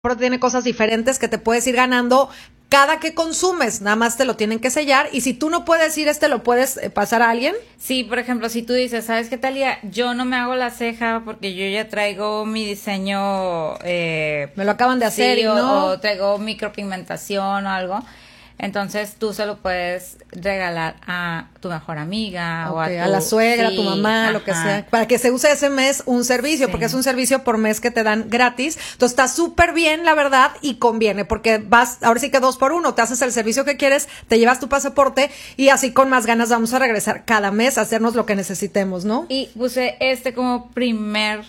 tiene cosas diferentes que te puedes ir ganando cada que consumes, nada más te lo tienen que sellar, y si tú no puedes ir, lo puedes pasar a alguien. Sí, por ejemplo, si tú dices, ¿sabes qué, Talía? Yo no me hago la ceja porque yo ya traigo mi diseño, me lo acaban de hacer, sí, y no, o traigo micropigmentación o algo. Entonces tú se lo puedes regalar a tu mejor amiga, okay, o a la suegra, sí, a tu mamá, ajá, lo que sea, para que se use ese mes un servicio, sí, porque es un servicio por mes que te dan gratis. Entonces está súper bien, la verdad, y conviene, porque vas, ahora sí que 2 por 1, te haces el servicio que quieres, te llevas tu pasaporte, y así con más ganas vamos a regresar cada mes a hacernos lo que necesitemos, ¿no? Y puse como primer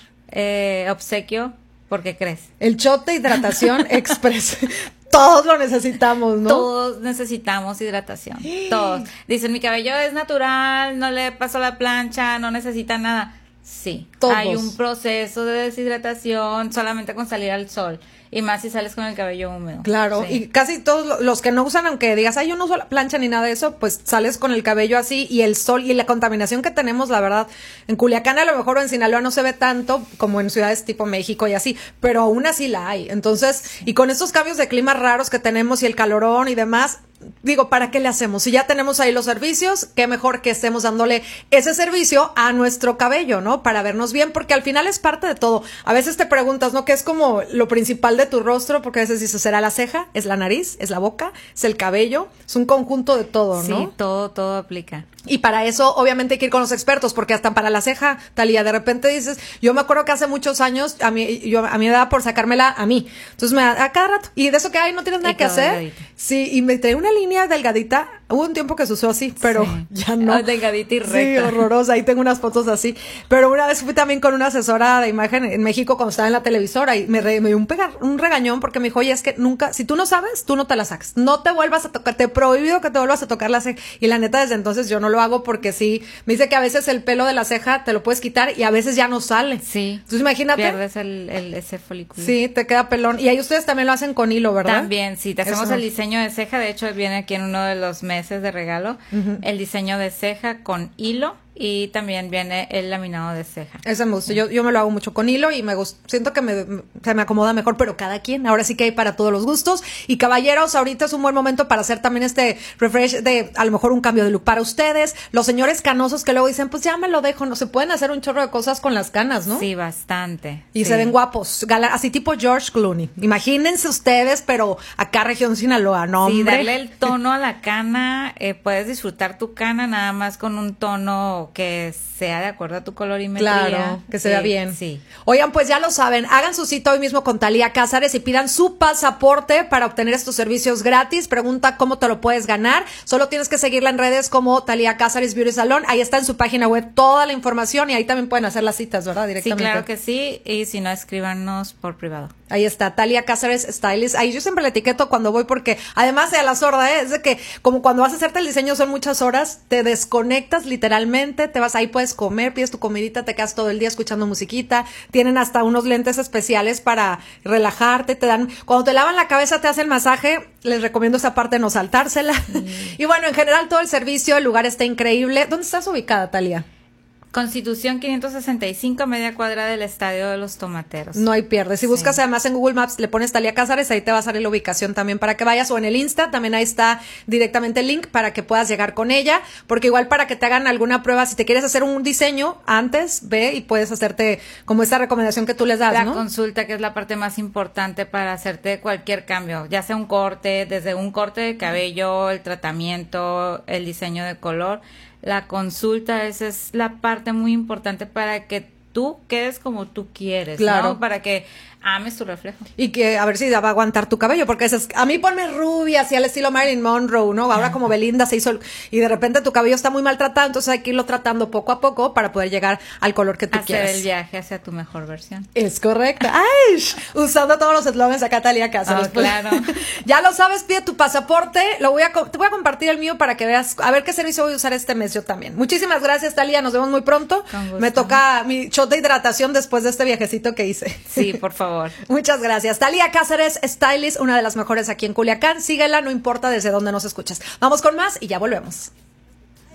obsequio, porque crees. El shot de hidratación express. Todos lo necesitamos, ¿no? Todos necesitamos hidratación. Todos. Dicen, mi cabello es natural, no le paso la plancha, no necesita nada. Sí. Todos. Hay un proceso de deshidratación solamente con salir al sol. Y más si sales con el cabello húmedo. Claro, sí. Y casi todos los que no usan, aunque digas, ay, yo no uso la plancha ni nada de eso, pues sales con el cabello así, y el sol y la contaminación que tenemos, la verdad, en Culiacán a lo mejor, o en Sinaloa no se ve tanto como en ciudades tipo México y así, pero aún así la hay. Entonces, y con estos cambios de clima raros que tenemos y el calorón y demás, digo, ¿para qué le hacemos? Si ya tenemos ahí los servicios, qué mejor que estemos dándole ese servicio a nuestro cabello, ¿no? Para vernos bien, porque al final es parte de todo. A veces te preguntas, ¿no? ¿Qué es como lo principal de tu rostro? Porque a veces dices, ¿será la ceja? ¿Es la nariz? ¿Es la boca? ¿Es el cabello? Es un conjunto de todo, ¿no? Sí, todo aplica. Y para eso, obviamente, hay que ir con los expertos, porque hasta para la ceja, Talía, de repente dices, yo me acuerdo que hace muchos años, a mí me daba por sacármela a mí. Entonces a cada rato. Y de eso que hay, no tienes nada que hacer. Delgadita. Sí, y me trae una línea delgadita. Hubo un tiempo que se usó así, pero sí. ya no. Delgadita y recta. Sí, horrorosa. Ahí tengo unas fotos así. Pero una vez fui también con una asesora de imagen en México cuando estaba en la televisora, y me dio un regañón, porque me dijo, oye, es que nunca, si tú no sabes, tú no te la sacas. No te vuelvas a tocar, te prohibido que te vuelvas a tocar la ceja. Y la neta, desde entonces yo no lo hago, porque sí, me dice que a veces el pelo de la ceja te lo puedes quitar y a veces ya no sale. Sí. Entonces imagínate. Pierdes ese folículo. Sí, te queda pelón. Y ahí ustedes también lo hacen con hilo, ¿verdad? También, sí, te hacemos Eso. el diseño de ceja. De hecho, viene aquí en uno de los meses de regalo. El diseño de ceja con hilo, y también viene el laminado de ceja. Ese me gusta. Yo me lo hago mucho con hilo y me gusta. Siento que se me acomoda mejor, pero cada quien. Ahora sí que hay para todos los gustos. Y caballeros, ahorita es un buen momento para hacer también este refresh de, a lo mejor, un cambio de look para ustedes. Los señores canosos que luego dicen, pues ya me lo dejo. No se pueden hacer un chorro de cosas con las canas, ¿no? Sí, bastante. Y sí. se ven guapos, así tipo George Clooney. Imagínense ustedes, pero acá región Sinaloa, ¿no, hombre? Sí, darle el tono a la cana. Puedes disfrutar tu cana nada más con un tono que sea de acuerdo a tu colorimetría. Claro, que se vea bien. Sí. Oigan, pues ya lo saben, hagan su cita hoy mismo con Talía Cázares y pidan su pasaporte para obtener estos servicios gratis. Pregunta cómo te lo puedes ganar. Solo tienes que seguirla en redes como Talía Cázares Beauty Salon. Ahí está en su página web toda la información, y ahí también pueden hacer las citas, ¿verdad? Directamente. Sí, claro que sí. Y si no, escríbanos por privado. Ahí está, Talía Cázares Stylist. Ahí yo siempre le etiqueto cuando voy, porque además de a la sorda, es de que como cuando vas a hacerte el diseño son muchas horas, te desconectas literalmente, te vas ahí, puedes comer, pides tu comidita, te quedas todo el día escuchando musiquita. Tienen hasta unos lentes especiales para relajarte, te dan, cuando te lavan la cabeza te hacen masaje. Les recomiendo esa parte, no saltársela. Y bueno, en general todo el servicio, el lugar está increíble. ¿Dónde estás ubicada, Talía? Constitución 565, media cuadra del Estadio de los Tomateros. No hay pierde. Si buscas además en Google Maps, le pones Talía Cázares, ahí te va a salir la ubicación también para que vayas, o en el Insta, también ahí está directamente el link para que puedas llegar con ella, porque igual para que te hagan alguna prueba, si te quieres hacer un diseño antes, ve y puedes hacerte como esta recomendación que tú les das, la ¿no? consulta, que es la parte más importante para hacerte cualquier cambio, ya sea un corte, desde un corte de cabello, el tratamiento, el diseño de color. La consulta, esa es la parte muy importante para que tú quedes como tú quieres, claro, ¿no? Para que ames tu reflejo. Y que a ver si va a aguantar tu cabello, porque dices, a mí ponme rubia, así al estilo Marilyn Monroe, ¿no? Ahora como Belinda se hizo, y de repente tu cabello está muy maltratado, entonces hay que irlo tratando poco a poco para poder llegar al color que tú quieras. Hacer el viaje hacia tu mejor versión. Es correcto. ¡Ay! Usando todos los eslogans acá, Talía Cázares. Claro. Ya lo sabes, pide tu pasaporte. Te voy a compartir el mío para que veas, a ver qué servicio voy a usar este mes yo también. Muchísimas gracias, Talía. Nos vemos muy pronto. Con gusto. Me toca mi shot de hidratación después de este viajecito que hice. Sí, por favor. Muchas gracias. Talía Cázares, Stylist, una de las mejores aquí en Culiacán. Síguela, no importa desde dónde nos escuchas. Vamos con más y ya volvemos.